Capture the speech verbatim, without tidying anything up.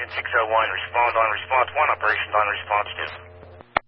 six oh one, respond on response one, operations on response two.